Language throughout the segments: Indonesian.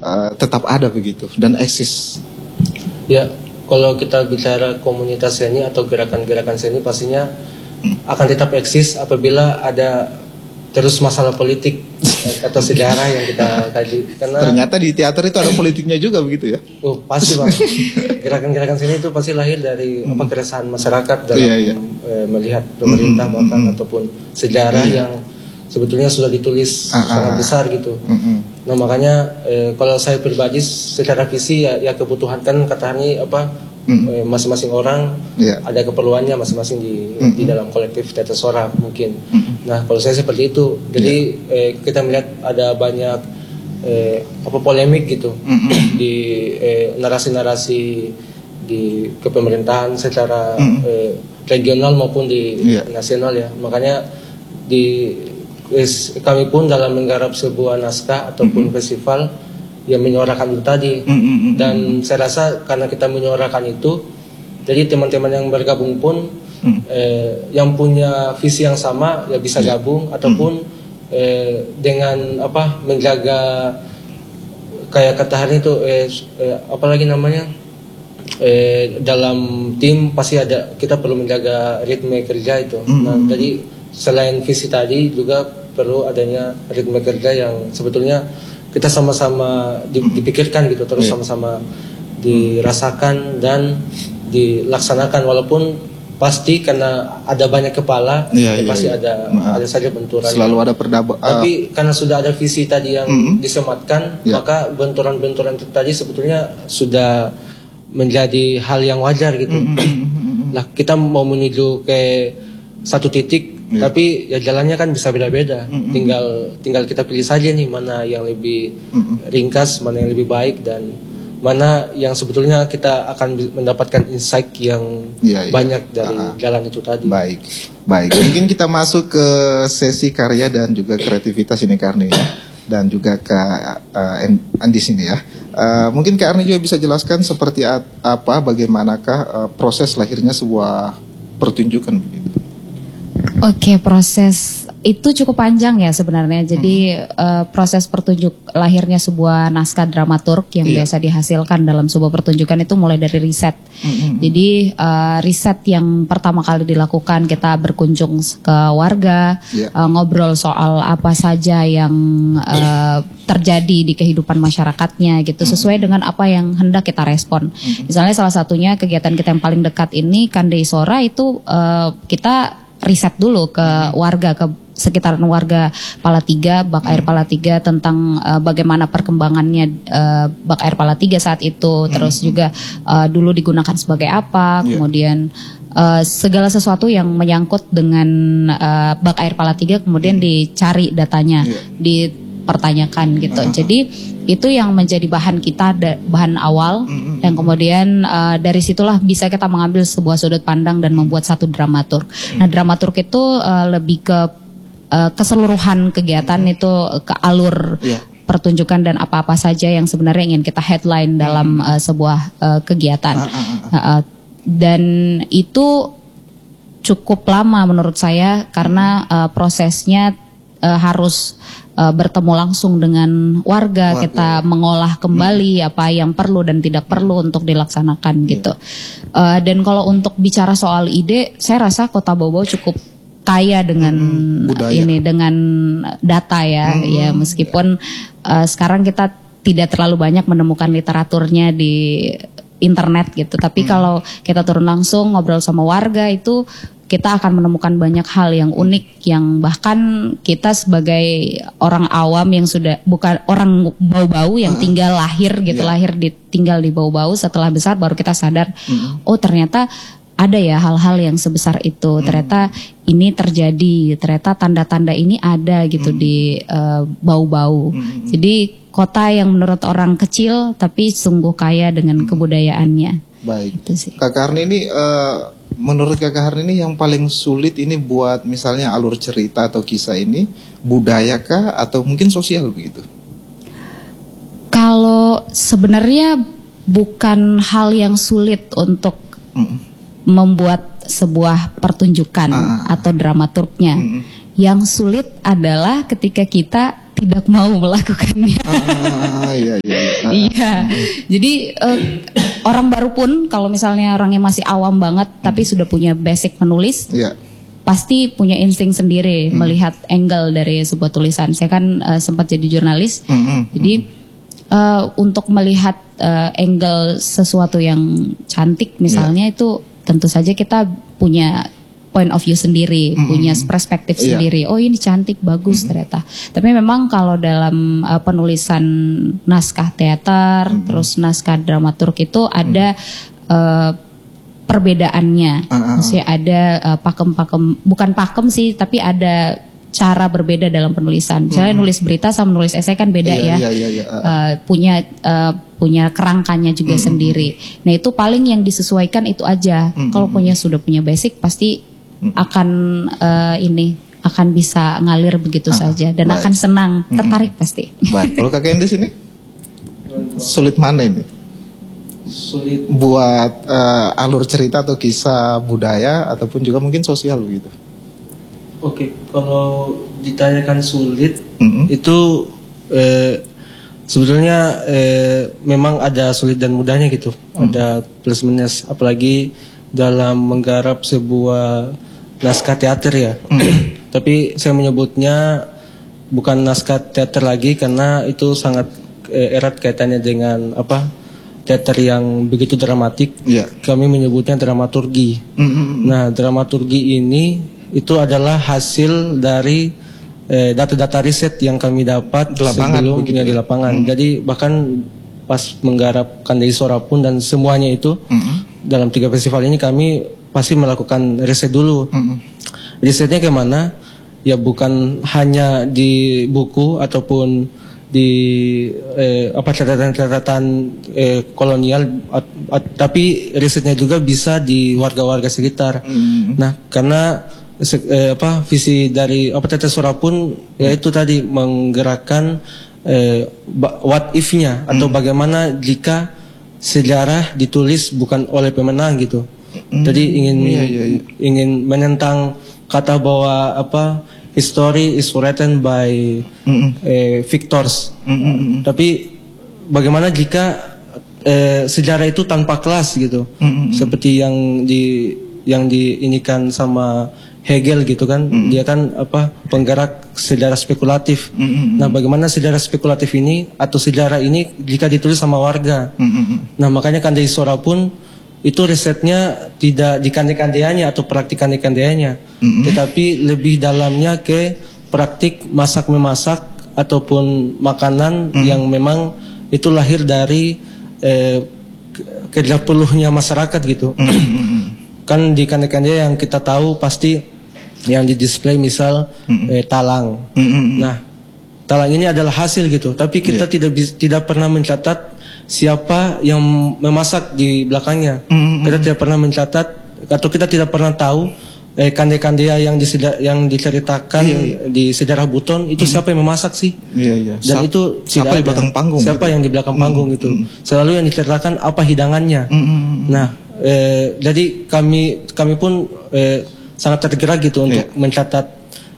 tetap ada begitu dan eksis. Ya, kalau kita bicara komunitas seni atau gerakan-gerakan seni pastinya akan tetap eksis apabila ada terus masalah politik atau sejarah yang kita kaji. Karena ternyata di teater itu ada politiknya juga begitu ya? Oh pasti Bang. Gerakan-gerakan seni itu pasti lahir dari keresahan masyarakat dalam melihat pemerintah bahkan ataupun sejarah yang sebetulnya sudah ditulis sangat besar gitu. Nah makanya kalau saya pribadi secara visi ya kebutuhan kan kata Hani masing-masing orang ada keperluannya masing-masing di dalam kolektif teater Sora mungkin. Nah kalau saya seperti itu, jadi kita melihat ada banyak polemik gitu di narasi-narasi di kepemerintahan secara regional maupun di nasional ya. Makanya kami pun dalam menggarap sebuah naskah ataupun festival yang menyuarakan itu tadi. Dan saya rasa karena kita menyuarakan itu, jadi teman-teman yang bergabung pun yang punya visi yang sama ya bisa gabung ataupun dengan menjaga kayak kata hari itu apalagi namanya dalam tim pasti ada, kita perlu menjaga ritme kerja itu. Nah jadi selain visi tadi juga perlu adanya ritme kerja yang sebetulnya kita sama-sama dipikirkan gitu, terus sama-sama dirasakan dan dilaksanakan, walaupun pasti karena ada banyak kepala pasti ada saja benturan. Selalu ada tapi karena sudah ada visi tadi yang disematkan, maka benturan-benturan itu tadi sebetulnya sudah menjadi hal yang wajar gitu. Lah kita mau menuju ke satu titik, tapi ya jalannya kan bisa beda-beda. Tinggal kita pilih saja nih mana yang lebih ringkas, mana yang lebih baik, dan mana yang sebetulnya kita akan mendapatkan insight yang banyak dari jalan itu tadi. Baik. Mungkin kita masuk ke sesi karya dan juga kreativitas ini Karni ya, dan juga ke Andi sini ya. Mungkin Kak Arni juga bisa jelaskan seperti apa, bagaimanakah proses lahirnya sebuah pertunjukan begitu. Oke, proses itu cukup panjang ya sebenarnya. Jadi proses lahirnya sebuah naskah dramaturg yang biasa dihasilkan dalam sebuah pertunjukan itu mulai dari riset. Jadi riset yang pertama kali dilakukan, kita berkunjung ke warga, ngobrol soal apa saja yang terjadi di kehidupan masyarakatnya gitu, sesuai dengan apa yang hendak kita respon. Misalnya salah satunya kegiatan kita yang paling dekat ini Kandei Sora itu kita riset dulu ke warga, ke sekitaran warga Palatiga, Bak Air Palatiga, tentang bagaimana perkembangannya Bak Air Palatiga saat itu, terus juga dulu digunakan sebagai apa, kemudian segala sesuatu yang menyangkut dengan Bak Air Palatiga kemudian dicari datanya, dipertanyakan gitu. Jadi itu yang menjadi bahan kita, bahan awal, dan kemudian dari situlah bisa kita mengambil sebuah sudut pandang dan membuat satu dramaturg. Nah dramaturg itu lebih ke keseluruhan kegiatan itu, ke alur pertunjukan dan apa-apa saja yang sebenarnya ingin kita headline dalam sebuah kegiatan. Dan itu cukup lama menurut saya karena prosesnya harus bertemu langsung dengan warga, kita mengolah kembali apa yang perlu dan tidak perlu untuk dilaksanakan gitu. Dan kalau untuk bicara soal ide, saya rasa Kota Bau-Bau cukup kaya dengan dengan data ya, ya meskipun sekarang kita tidak terlalu banyak menemukan literaturnya di internet gitu, tapi kalau kita turun langsung ngobrol sama warga itu kita akan menemukan banyak hal yang unik, yang bahkan kita sebagai orang awam yang sudah bukan orang Bau-Bau yang tinggal lahir gitu, tinggal di Bau-Bau, setelah besar baru kita sadar, oh ternyata ada ya hal-hal yang sebesar itu, ternyata ini terjadi, ternyata tanda-tanda ini ada gitu di Bau-Bau. Jadi kota yang menurut orang kecil tapi sungguh kaya dengan kebudayaannya. Baik. Gitu sih. Kak Harni ini menurut Kakak Harni ini yang paling sulit ini buat misalnya alur cerita atau kisah ini, budaya kah atau mungkin sosial begitu? Kalau sebenarnya bukan hal yang sulit untuk membuat sebuah pertunjukan atau dramaturgnya. Yang sulit adalah ketika kita tidak mau melakukannya. Iya. Iya. Jadi orang baru pun kalau misalnya orangnya masih awam banget tapi sudah punya basic menulis, pasti punya insting sendiri melihat angle dari sebuah tulisan. Saya kan sempat jadi jurnalis, jadi untuk melihat angle sesuatu yang cantik misalnya itu tentu saja kita punya point of view sendiri, punya perspektif sendiri. Oh ini cantik, bagus ternyata. Tapi memang kalau dalam penulisan naskah teater, terus naskah dramaturg itu ada perbedaannya. Maksudnya ada pakem-pakem, bukan pakem sih, tapi ada cara berbeda dalam penulisan. Misalnya nulis berita sama nulis esai kan beda ya. Punya kerangkanya juga sendiri. Nah itu paling yang disesuaikan itu aja. Kalau sudah punya basic pasti akan akan bisa ngalir begitu saja dan akan senang, tertarik pasti. Baik. Kalau Kakak Endi sini sulit mana ini? Sulit buat alur cerita atau kisah budaya ataupun juga mungkin sosial gitu. Oke, kalau ditanyakan sulit itu sebetulnya memang ada sulit dan mudahnya gitu. Ada plus minus, apalagi dalam menggarap sebuah naskah teater ya. Tapi saya menyebutnya bukan naskah teater lagi karena itu sangat erat kaitannya dengan teater yang begitu dramatik. Kami menyebutnya dramaturgi. Nah, dramaturgi ini itu adalah hasil dari data-data riset yang kami dapat sebelumnya di lapangan. Jadi bahkan pas menggarap Kandai Sora pun dan semuanya itu dalam 3 festival ini kami pasti melakukan riset dulu. Risetnya kemana? Ya bukan hanya di buku ataupun di catatan-catatan kolonial, tapi risetnya juga bisa di warga-warga sekitar. Nah, karena visi dari Teater Sora pun yaitu tadi menggerakkan what if-nya atau bagaimana jika sejarah ditulis bukan oleh pemenang gitu. Jadi ingin menentang kata bahwa history is written by victors. Tapi bagaimana jika sejarah itu tanpa kelas gitu. Seperti yang diinikan sama Hegel gitu kan. Dia kan penggerak sejarah spekulatif. Nah, bagaimana sejarah spekulatif ini atau sejarah ini jika ditulis sama warga. Nah, makanya Kandai Sora pun itu risetnya tidak di kandai-kandaiannya atau praktik kandai-kandaiannya, tetapi lebih dalamnya ke praktik masak-memasak ataupun makanan yang memang itu lahir dari kerja peluhnya masyarakat gitu. Kan di kandai-kandai yang kita tahu pasti yang di display misal talang. Nah, talang ini adalah hasil gitu, tapi kita tidak pernah mencatat siapa yang memasak di belakangnya. Kita tidak pernah mencatat atau kita tidak pernah tahu kandai-kandai yang diceritakan di sejarah Buton itu siapa yang memasak sih. Dan itu siapa di belakang panggung. Siapa yang di belakang panggung itu. Selalu yang diceritakan apa hidangannya. Nah, jadi kami pun sangat tergerak gitu untuk mencatat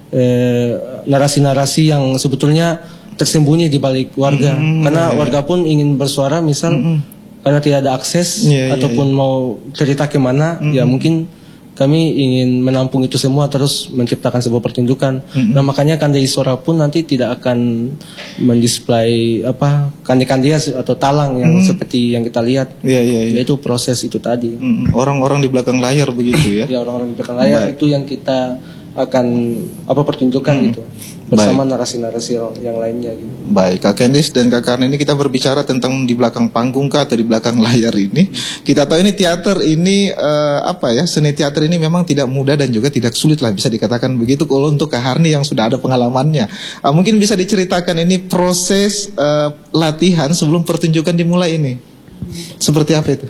narasi-narasi yang sebetulnya tersembunyi di balik warga. Karena warga pun ingin bersuara misal karena tidak ada akses ataupun mau cerita kemana, ya mungkin kami ingin menampung itu semua terus menciptakan sebuah pertunjukan. Nah, makanya Kandai Sora pun nanti tidak akan mendisplay kandai-kandai atau talang yang seperti yang kita lihat. Yaitu proses itu tadi. Orang-orang di belakang layar begitu ya. Ya, orang-orang di belakang layar itu yang kita akan pertunjukan gitu bersama narasi-narasi yang lainnya gitu. Baik, Kak Kendis dan Kak Karni, ini kita berbicara tentang di belakang panggung kah atau di belakang layar ini. Kita tahu ini teater ini seni teater ini memang tidak mudah dan juga tidak sulit lah bisa dikatakan begitu. Kalau untuk Kak Harni yang sudah ada pengalamannya, mungkin bisa diceritakan ini proses latihan sebelum pertunjukan dimulai ini. Seperti apa itu?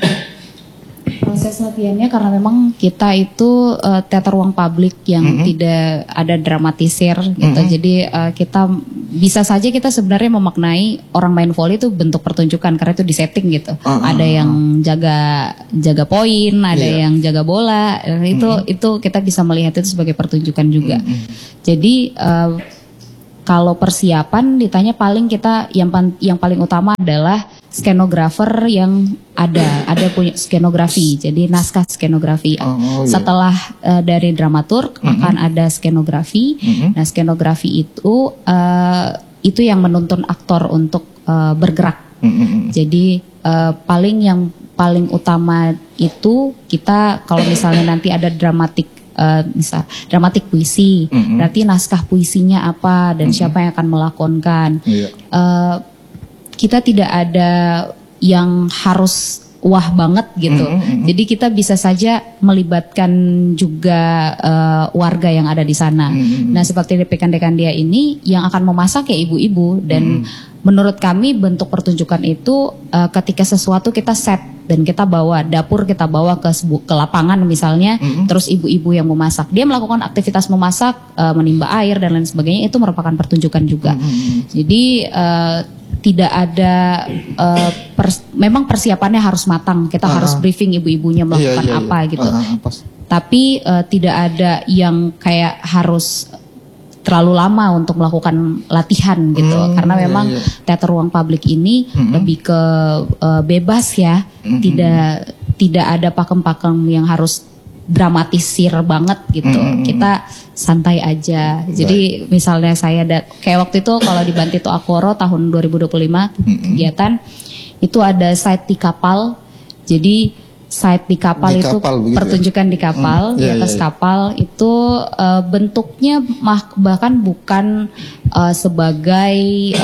Proses latihannya karena memang kita itu teater ruang publik yang tidak ada dramatisir gitu. Jadi kita bisa saja kita sebenarnya memaknai orang main volley itu bentuk pertunjukan karena itu di setting gitu. Ada yang jaga poin, ada yang jaga bola. Itu kita bisa melihat itu sebagai pertunjukan juga. Jadi kalau persiapan ditanya paling kita yang paling utama adalah skenografer yang ada punya skenografi, jadi naskah skenografi. Setelah dari dramaturg akan ada skenografi. Nah, skenografi itu yang menuntun aktor untuk bergerak. Jadi yang paling utama itu kita kalau misalnya nanti ada dramatik puisi, berarti naskah puisinya apa dan siapa yang akan melakonkan. Kita tidak ada yang harus wah banget gitu. Jadi kita bisa saja melibatkan juga warga yang ada di sana. Nah, seperti di Pekandekandia ini yang akan memasak ya ibu-ibu, dan menurut kami bentuk pertunjukan itu ketika sesuatu kita set dan kita bawa dapur, kita bawa ke lapangan misalnya, terus ibu-ibu yang memasak, dia melakukan aktivitas memasak, menimba air dan lain sebagainya, itu merupakan pertunjukan juga. Jadi tidak ada memang persiapannya harus matang, kita harus briefing ibu-ibunya melakukan apa gitu. Tapi tidak ada yang kayak harus terlalu lama untuk melakukan latihan gitu, karena memang teater ruang publik ini lebih ke bebas ya, tidak ada pakem-pakem yang harus dramatisir banget gitu. Kita santai aja. Jadi misalnya saya kayak waktu itu kalau di Bantito Akoro tahun 2025 kegiatan itu ada site di kapal. Jadi site di kapal itu pertunjukan di kapal, di atas kapal itu bentuknya bahkan bukan sebagai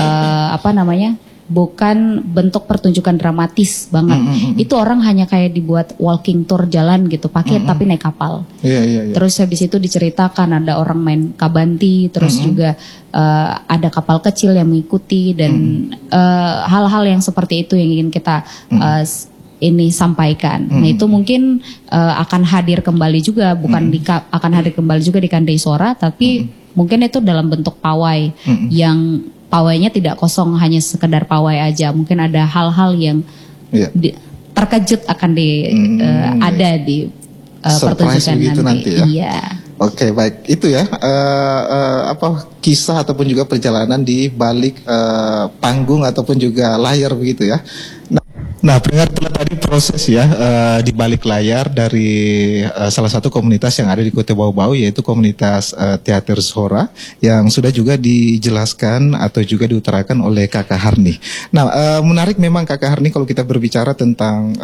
bukan bentuk pertunjukan dramatis banget. Itu orang hanya kayak dibuat walking tour jalan gitu, pakai tapi naik kapal. Terus habis itu diceritakan ada orang main kabanti, terus juga ada kapal kecil yang mengikuti, dan hal-hal yang seperti itu yang ingin kita ini sampaikan. Nah, itu mungkin akan hadir kembali juga, akan hadir kembali juga di Kandai Sora, tapi mungkin itu dalam bentuk pawai yang pawainya tidak kosong hanya sekedar pawai aja. Mungkin ada hal-hal yang terkejut akan ada di pertunjukan nanti. Iya. Oke, baik. Itu ya kisah ataupun juga perjalanan di balik panggung ataupun juga layar begitu ya. Nah, pendengar, itulah tadi proses ya di balik layar dari salah satu komunitas yang ada di Kota Bau-Bau, yaitu komunitas Teater Sora, yang sudah juga dijelaskan atau juga diutarakan oleh Kakak Harni. Nah, menarik memang Kakak Harni kalau kita berbicara tentang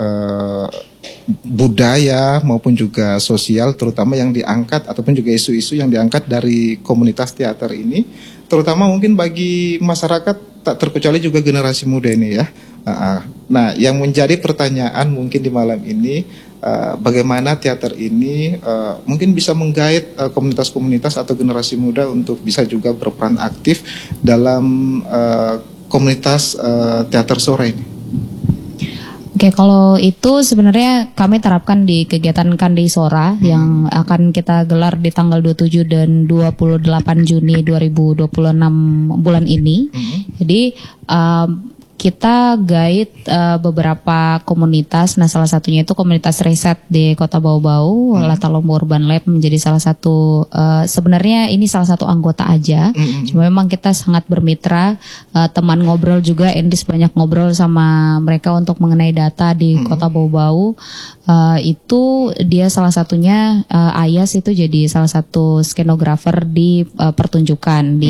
budaya maupun juga sosial, terutama yang diangkat ataupun juga isu-isu yang diangkat dari komunitas teater ini, terutama mungkin bagi masyarakat tak terkecuali juga generasi muda ini ya. Nah, yang menjadi pertanyaan mungkin di malam ini, bagaimana teater ini mungkin bisa menggait komunitas-komunitas atau generasi muda untuk bisa juga berperan aktif dalam komunitas teater Sora ini. Oke, kalau itu sebenarnya kami terapkan di kegiatan Kandai Sora yang akan kita gelar di tanggal 27 dan 28 Juni 2026 bulan ini. Jadi kita guide beberapa komunitas. Nah, salah satunya itu komunitas riset di Kota Bau-Bau, Latalombo Urban Lab menjadi salah satu, sebenarnya ini salah satu anggota aja. Cuma memang kita sangat bermitra, teman ngobrol juga, Endis banyak ngobrol sama mereka untuk mengenai data di Kota Bau-Bau. Itu dia salah satunya, Ayas itu jadi salah satu skenografer di pertunjukan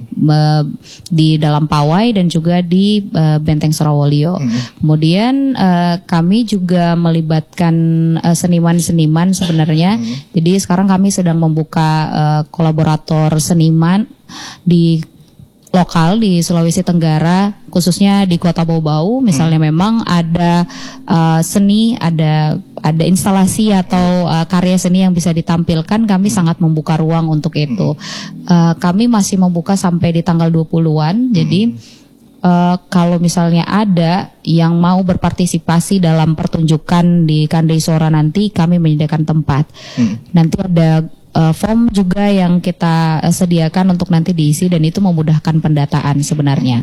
di dalam pawai dan juga di Benteng Surawolio. Kemudian kami juga melibatkan seniman-seniman sebenarnya. Jadi sekarang kami sedang membuka kolaborator seniman di lokal di Sulawesi Tenggara, khususnya di Kota Bau-Bau. Misalnya memang ada seni, ada instalasi atau karya seni yang bisa ditampilkan, kami sangat membuka ruang untuk itu. Kami masih membuka sampai di tanggal 20-an. Jadi kalau misalnya ada yang mau berpartisipasi dalam pertunjukan di Kandai Sora nanti, kami menyediakan tempat. Nanti ada form juga yang kita sediakan untuk nanti diisi, dan itu memudahkan pendataan sebenarnya.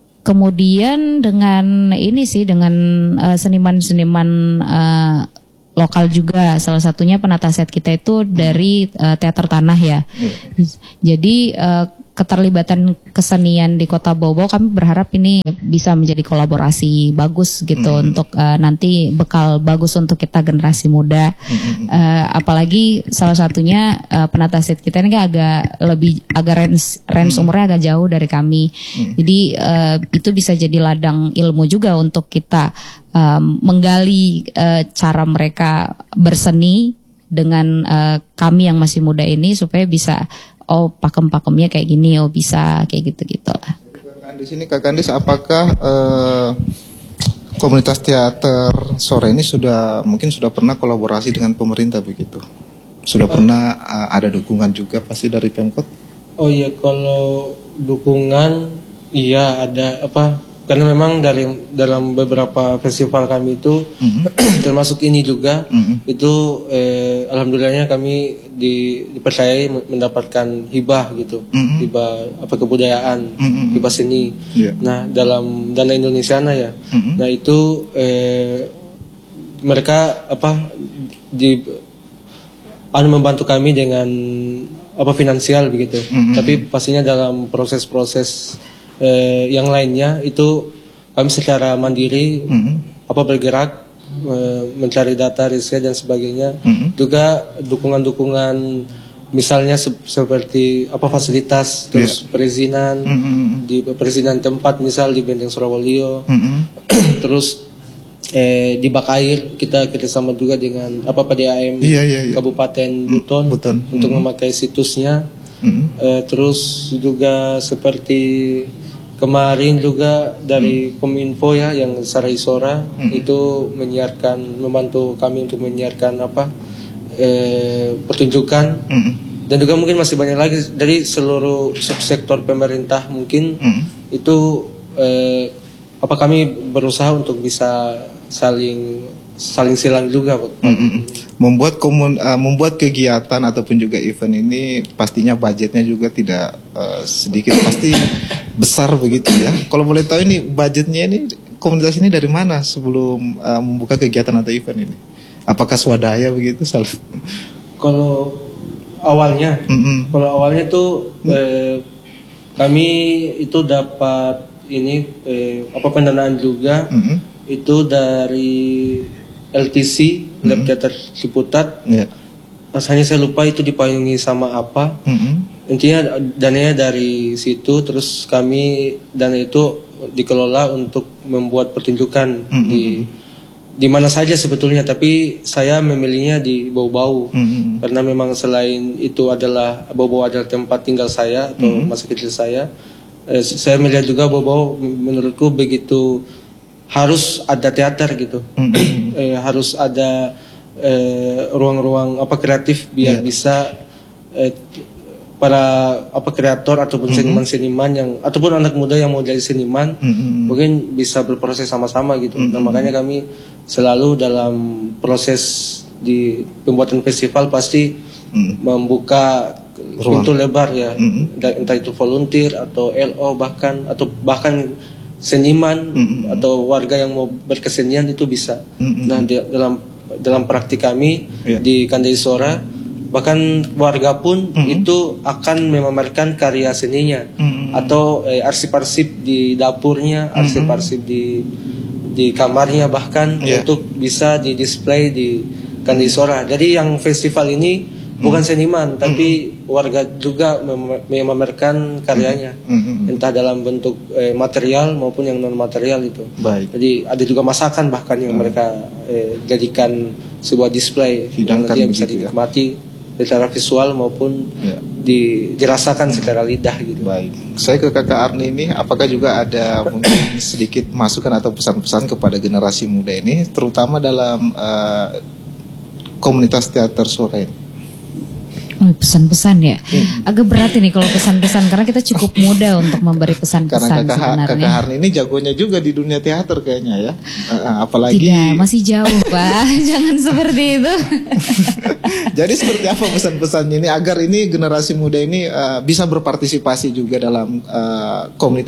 Kemudian dengan ini sih, dengan seniman-seniman lokal juga. Salah satunya penata set kita itu dari teater tanah ya. Jadi keterlibatan kesenian di Kota Bau-Bau, kami berharap ini bisa menjadi kolaborasi bagus gitu untuk nanti bekal bagus untuk kita generasi muda. Apalagi salah satunya penata set kita ini kan agak range umurnya agak jauh dari kami. Jadi itu bisa jadi ladang ilmu juga untuk kita menggali cara mereka berseni dengan kami yang masih muda ini supaya bisa pakem-pakemnya kayak gini, bisa kayak gitu-gitu lah. Kak Kandis, apakah komunitas teater sore ini mungkin sudah pernah kolaborasi dengan pemerintah begitu? Sudah pernah ada dukungan juga pasti dari Pemkot? Oh iya, kalau dukungan iya ada karena memang dalam beberapa festival kami itu termasuk ini juga itu alhamdulillahnya kami dipercayai mendapatkan hibah gitu, hibah kebudayaan, hibah seni. Nah, dalam dana Indonesiana ya. Nah, itu mereka membantu kami dengan finansial begitu. Tapi pastinya dalam proses-proses yang lainnya itu kami secara mandiri bergerak mencari data, riset dan sebagainya. Juga dukungan-dukungan misalnya seperti fasilitas, terus perizinan di perizinan tempat, misal di Benteng Surabaya. Terus di Bakair kita kerjasama juga dengan PDAM Kabupaten Buton untuk memakai situsnya. Terus juga seperti kemarin juga dari Kominfo ya, yang Saraisora itu membantu kami untuk menyiarkan pertunjukan. Dan juga mungkin masih banyak lagi dari seluruh subsektor pemerintah mungkin itu kami berusaha untuk bisa saling silang juga. Membuat kegiatan ataupun juga event ini pastinya budgetnya juga tidak sedikit, pasti besar begitu ya. Kalau boleh tahu ini budgetnya ini komunitas ini dari mana sebelum membuka kegiatan atau event ini? Apakah swadaya begitu? Kalau awalnya tuh kami itu dapat pendanaan juga itu dari LTC, Lab Teater Ciputat. Rasanya saya lupa itu dipayungi sama apa. Intinya dananya dari situ, terus dana itu dikelola untuk membuat pertunjukan di mana saja sebetulnya, tapi saya memilihnya di Bau-Bau karena memang selain itu Bau-Bau adalah tempat tinggal saya atau masa kecil saya. Saya melihat juga Bau-Bau menurutku begitu harus ada teater gitu. Harus ada ruang-ruang kreatif biar bisa para kreator ataupun seniman-seniman ataupun anak muda yang mau jadi seniman mungkin bisa berproses sama-sama gitu. Nah, makanya kami selalu dalam proses di pembuatan festival pasti membuka pintu lebar ya, entah itu volunteer atau LO bahkan seniman atau warga yang mau berkesenian itu bisa. Nah, dalam praktik kami di Kandaisora bahkan warga pun itu akan memamerkan karya seninya atau arsip-arsip di dapurnya, arsip-arsip di kamarnya bahkan untuk bisa di display di Kandaisora. Jadi yang festival ini bukan seniman tapi warga juga memamerkan karyanya, entah dalam bentuk material maupun yang non material itu. Jadi ada juga masakan bahkan yang mereka jadikan sebuah display yang nanti bisa dinikmati secara visual maupun dirasakan secara lidah gitu. Baik. Saya ke Kakak Arni ini, apakah juga ada mungkin sedikit masukan atau pesan-pesan kepada generasi muda ini, terutama dalam komunitas teater sore ini? Pesan-pesan ya, agak berat ini kalau pesan-pesan karena kita cukup muda untuk memberi pesan-pesan. Karena Kakak Harni ini jagonya juga di dunia teater kayaknya ya, apalagi. Tidak, masih jauh Pak, jangan seperti itu. Jadi seperti apa pesan-pesannya ini agar ini generasi muda ini bisa berpartisipasi juga dalam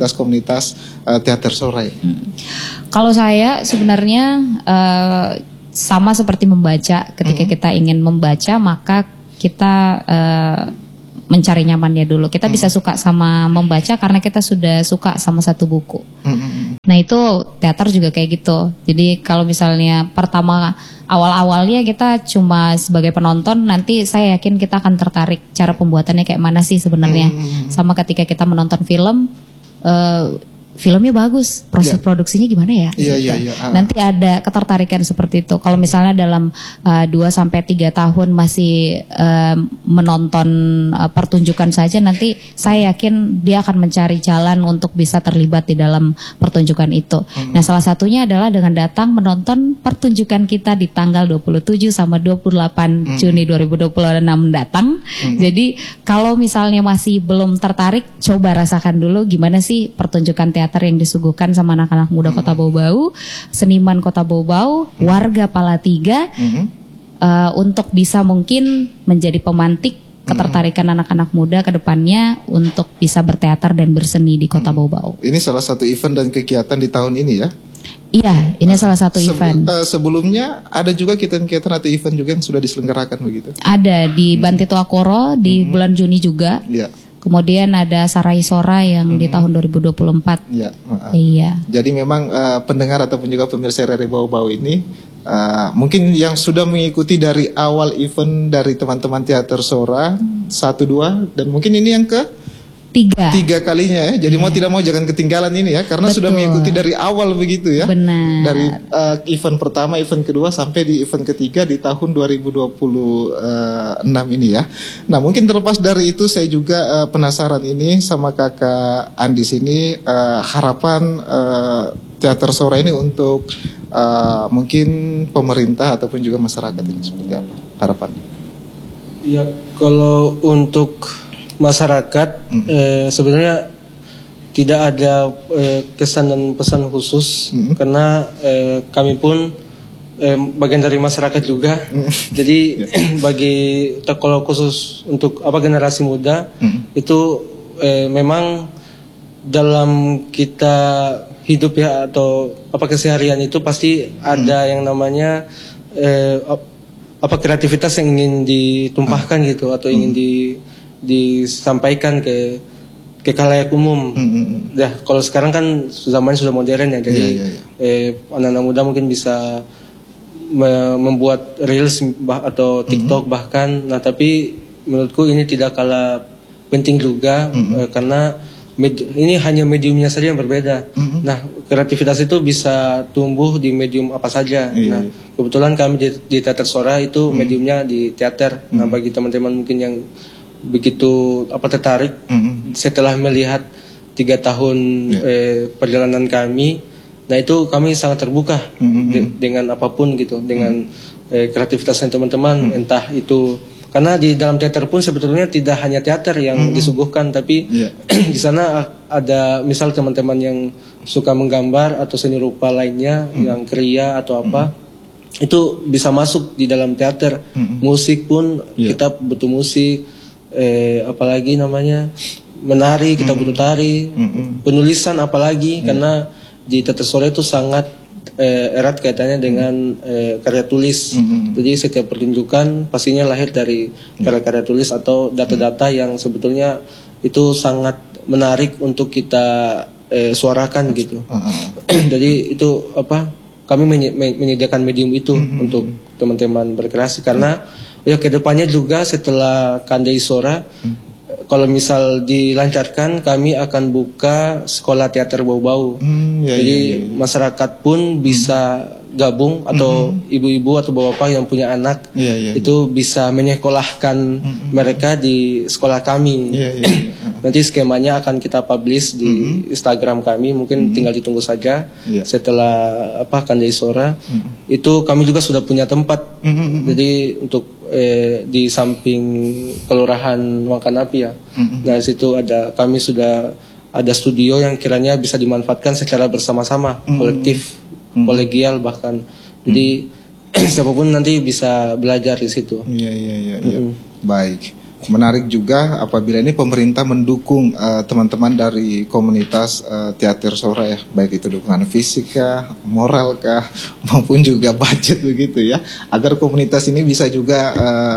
komunitas-komunitas teater sore? Kalau saya sebenarnya sama seperti membaca. Ketika kita ingin membaca, maka kita mencari nyamannya dulu. Kita bisa suka sama membaca karena kita sudah suka sama satu buku. Nah itu teater juga kayak gitu. Jadi kalau misalnya pertama awal-awalnya kita cuma sebagai penonton, nanti saya yakin kita akan tertarik cara pembuatannya kayak mana sih sebenarnya. Sama ketika kita menonton film, filmnya bagus, proses produksinya gimana ya? Iya. Nanti ada ketertarikan seperti itu. Kalau misalnya dalam 2-3 tahun masih menonton pertunjukan saja, nanti saya yakin dia akan mencari jalan untuk bisa terlibat di dalam pertunjukan itu. Nah, salah satunya adalah dengan datang menonton pertunjukan kita di tanggal 27 sama 28 Juni 2026 datang. Jadi kalau misalnya masih belum tertarik, coba rasakan dulu gimana sih pertunjukan teater yang disuguhkan sama anak-anak muda Kota Bau-Bau, seniman Kota Bau-Bau, warga Palatiga, untuk bisa mungkin menjadi pemantik ketertarikan anak-anak muda ke depannya untuk bisa berteater dan berseni di Kota Bau-Bau. Ini salah satu event dan kegiatan di tahun ini ya? Iya, ini salah satu event. Sebelumnya ada juga kegiatan atau event juga yang sudah diselenggarakan begitu? Ada di Bantito Akoro di bulan Juni juga. Iya. Kemudian ada Sarai Sora yang di tahun 2024. Iya. Iya. Jadi memang pendengar ataupun juga pemirsa RRI Bau-Bau ini mungkin yang sudah mengikuti dari awal event dari teman-teman teater Sora 1-2 dan mungkin ini yang tiga kalinya ya. Jadi mau tidak mau jangan ketinggalan ini ya, karena sudah mengikuti dari awal begitu ya. Benar. Dari event pertama, event kedua sampai di event ketiga di tahun 2026 ini ya. Nah mungkin terlepas dari itu saya juga penasaran ini sama Kakak Andi sini, harapan teater Sora ini untuk mungkin pemerintah ataupun juga masyarakat ini seperti apa harapannya? Ya kalau untuk masyarakat sebenarnya tidak ada kesan dan pesan khusus karena kami pun bagian dari masyarakat juga. Jadi bagi kalau khusus untuk generasi muda itu memang dalam kita hidup ya atau keseharian itu pasti ada yang namanya kreativitas yang ingin ditumpahkan gitu atau ingin disampaikan ke khalayak umum. Ya, kalau sekarang kan zaman sudah modern ya, jadi anak-anak muda mungkin bisa membuat reels atau TikTok bahkan. Nah, tapi menurutku ini tidak kalah penting juga karena ini hanya mediumnya saja yang berbeda. Nah, kreativitas itu bisa tumbuh di medium apa saja. Nah, kebetulan kami di Teater Sora itu mediumnya di teater. Nah, bagi teman-teman mungkin yang begitu tertarik setelah melihat 3 tahun perjalanan kami, nah itu kami sangat terbuka dengan apapun gitu, dengan kreativitasnya teman-teman, entah itu karena di dalam teater pun sebetulnya tidak hanya teater yang disuguhkan, tapi di sana ada misal teman-teman yang suka menggambar atau seni rupa lainnya yang kriya atau apa, itu bisa masuk di dalam teater. Musik pun kita butuh musik. Apalagi namanya menari, kita butuh tari, penulisan apalagi karena di Teater Sora itu sangat erat kaitannya dengan karya tulis. Jadi setiap pertunjukan pastinya lahir dari karya-karya tulis atau data-data yang sebetulnya itu sangat menarik untuk kita suarakan gitu. Jadi itu kami menyediakan medium itu untuk teman-teman berkreasi karena ya kedepannya juga setelah Kandai Sora, kalau misal dilancarkan kami akan buka sekolah teater Bau-Bau. Jadi masyarakat pun bisa gabung atau ibu-ibu atau bapak yang punya anak itu bisa menyekolahkan mereka di sekolah kami. Nanti skemanya akan kita publish di Instagram kami, mungkin tinggal ditunggu saja setelah Kandai Sora. Itu kami juga sudah punya tempat. Jadi untuk di samping Kelurahan Wangkanapi ya. Nah, situ kami sudah ada studio yang kiranya bisa dimanfaatkan secara bersama-sama, kolektif, kolegial bahkan. Jadi siapapun nanti bisa belajar di situ. Baik. menarik juga apabila ini pemerintah mendukung teman-teman dari komunitas teater Sora ya, baik itu dukungan fisik kah, moral kah, maupun juga budget begitu ya, agar komunitas ini bisa juga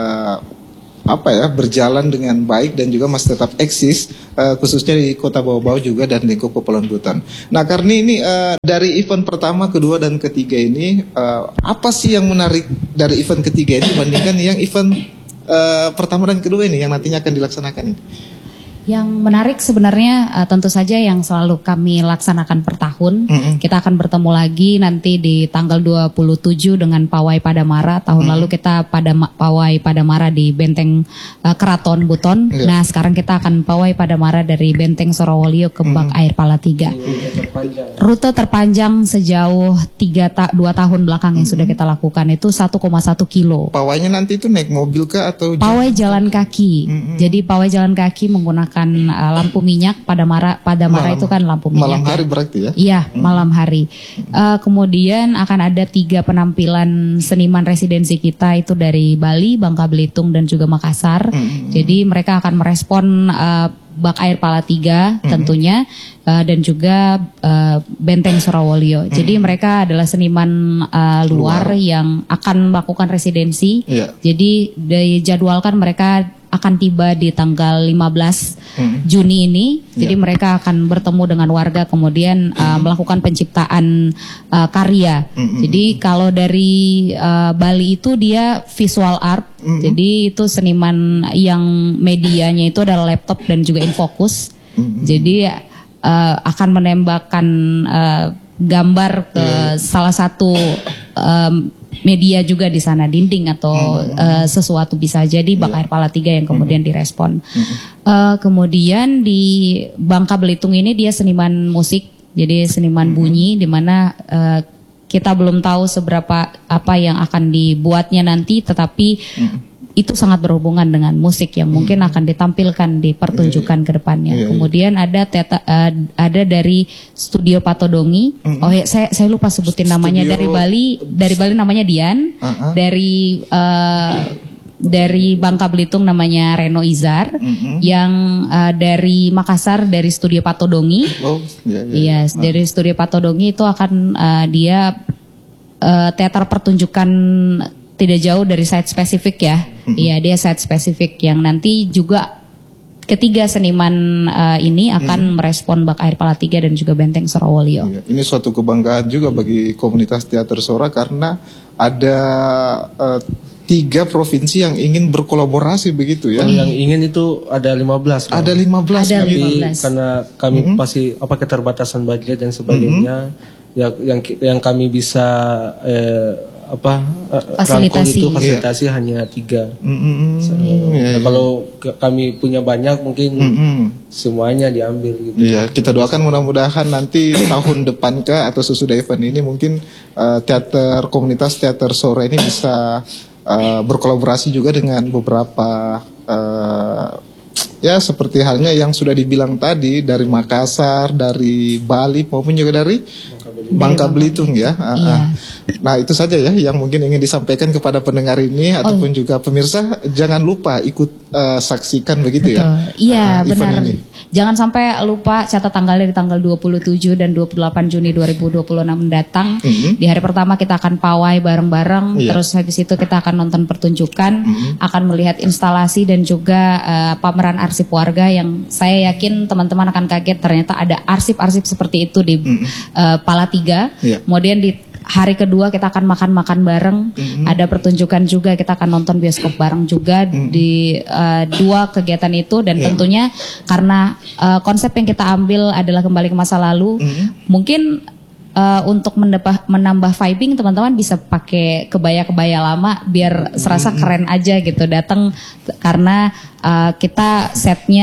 berjalan dengan baik dan juga masih tetap eksis, khususnya di Kota Bau-Bau juga dan lingkup Kepulauan Buton. Nah, karena ini dari event pertama, kedua dan ketiga ini, apa sih yang menarik dari event ketiga ini dibandingkan yang event pertama dan kedua ini yang nantinya akan dilaksanakan ini? Yang menarik sebenarnya tentu saja yang selalu kami laksanakan per tahun. Kita akan bertemu lagi nanti di tanggal 27 dengan Pawai Padamara. Tahun lalu kita Pawai Padamara di Benteng Keraton Buton. Nah, sekarang kita akan Pawai Padamara dari Benteng Sorowolio ke Bak Air Pala 3. Rute terpanjang sejauh 2 tahun belakang yang sudah kita lakukan itu 1,1 kilo. Pawainya nanti itu naik mobil kah atau pawai jalan kaki? Jadi pawai jalan kaki menggunakan lampu minyak. Padamara itu kan lampu minyak. Malam hari berarti ya? Iya, malam hari. Kemudian akan ada 3 penampilan seniman residensi kita itu dari Bali, Bangka Belitung dan juga Makassar. Jadi mereka akan merespon Bak Air Pala 3 tentunya dan juga Benteng Sorowolio. Jadi mereka adalah seniman luar yang akan melakukan residensi. Jadi dijadwalkan mereka akan tiba di tanggal 15 Juni ini. Jadi mereka akan bertemu dengan warga kemudian melakukan penciptaan karya. Jadi kalau dari Bali itu dia visual art. Jadi itu seniman yang medianya itu adalah laptop dan juga infocus. Jadi akan menembakkan gambar ke salah satu media juga di sana, dinding atau sesuatu bisa jadi Bak Air Pala 3 yang kemudian direspon. Kemudian di Bangka Belitung ini dia seniman musik, jadi seniman bunyi, di mana kita belum tahu seberapa apa yang akan dibuatnya nanti, tetapi itu sangat berhubungan dengan musik yang mungkin akan ditampilkan di pertunjukan ke depannya. Kemudian ada dari Studio Patodongi. Oh ya, saya lupa sebutin namanya. Dari Bali namanya Dian. Dari Bangka Belitung namanya Reno Izar. Yang dari Makassar dari Studio Patodongi. Iya, dari Studio Patodongi itu akan dia teater pertunjukan tidak jauh dari site spesifik ya. Iya, dia site spesifik yang nanti juga ketiga seniman ini akan merespon Bak Air Pala 3 dan juga Benteng Sorowolio. Ini suatu kebanggaan juga bagi komunitas teater Sora karena ada 3 provinsi yang ingin berkolaborasi begitu ya. Yang ingin itu ada 15. Ada 15. Tapi karena kami pasti keterbatasan budget dan sebagainya, yang kami bisa fasilitasi hanya 3. Kalau kami punya banyak mungkin semuanya diambil gitu. Iya, kita doakan mudah-mudahan nanti tahun depan atau sesudah event ini mungkin komunitas teater Sora ini bisa berkolaborasi juga dengan beberapa ya seperti halnya yang sudah dibilang tadi dari Makassar, dari Bali maupun juga dari Bangka Belitung ya. Nah, itu saja ya yang mungkin ingin disampaikan kepada pendengar ini ataupun juga pemirsa. Jangan lupa ikut saksikan begitu. Betul. Ya. Iya, benar. Ini. Jangan sampai lupa catat tanggalnya di tanggal 27 dan 28 Juni 2026 mendatang. Di hari pertama kita akan pawai bareng-bareng, terus habis itu kita akan nonton pertunjukan, akan melihat instalasi dan juga pameran arsip warga yang saya yakin teman-teman akan kaget ternyata ada arsip-arsip seperti itu di Pala 3. Kemudian di hari kedua kita akan makan-makan bareng, ada pertunjukan juga, kita akan nonton bioskop bareng juga di 2 kegiatan itu. Dan tentunya karena konsep yang kita ambil adalah kembali ke masa lalu, mungkin untuk menambah vibing teman-teman bisa pakai kebaya-kebaya lama biar serasa keren aja gitu datang, karena kita setnya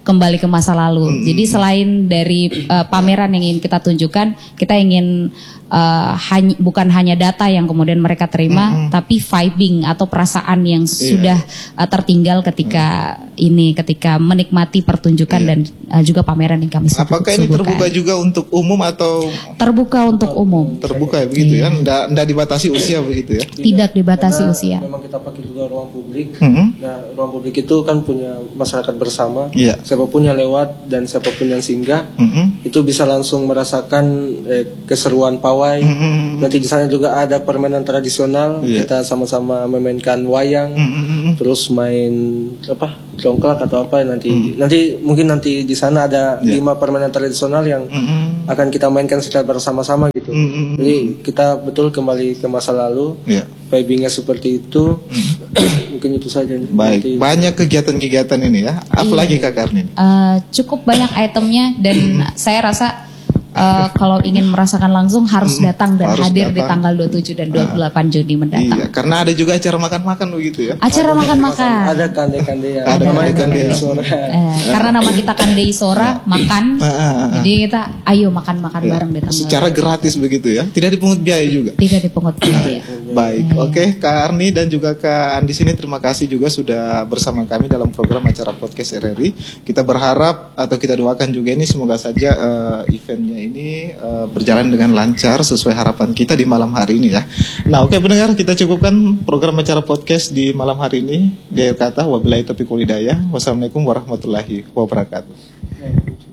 kembali ke masa lalu. Jadi selain dari pameran yang ingin kita tunjukkan, kita ingin bukan hanya data yang kemudian mereka terima, tapi vibing atau perasaan yang sudah tertinggal ketika menikmati pertunjukan dan juga pameran yang kami suguhkan. Apakah ini terbuka juga untuk umum atau terbuka untuk umum? Terbuka ya begitu ya, nggak dibatasi usia begitu ya? Tidak dibatasi usia. Memang kita pakai juga ruang publik. Nah, ruang publik itu kan punya masyarakat bersama. Siapapun yang lewat dan siapapun yang singgah, itu bisa langsung merasakan keseruan pawai. Nanti di sana juga ada permainan tradisional. Kita sama-sama memainkan wayang, terus main congklak atau apa nanti. Nanti di sana ada 5 permainan tradisional yang akan kita mainkan secara bersama-sama gitu. Jadi kita betul kembali ke masa lalu. Vibingnya seperti itu. Mungkin itu saja. Baik, banyak kegiatan-kegiatan ini ya. Apalagi Kak Karni? Cukup banyak itemnya dan saya rasa kalau ingin merasakan langsung harus datang dan hadir di tanggal 27 dan 28 Juni mendatang. Iya, karena ada juga acara makan-makan begitu ya. Acara makan-makan. Ada kande-kande ya. Ada kande-kande Isora. Karena nama kita Kande Isora, makan. Jadi kita ayo makan-makan bareng di tanggal. Secara gratis begitu ya. Tidak dipungut biaya juga. Tidak dipungut biaya. Baik, oke Kak Arni dan juga Kak Andi sini terima kasih juga sudah bersama kami dalam program acara podcast RRI. Kita berharap atau kita doakan juga ini semoga saja eventnya ini berjalan dengan lancar sesuai harapan kita di malam hari ini ya. Nah, oke pendengar, kita cukupkan program acara podcast di malam hari ini. Di akhir kata wabillahi taufiq wal hidayah. Wassalamualaikum warahmatullahi wabarakatuh.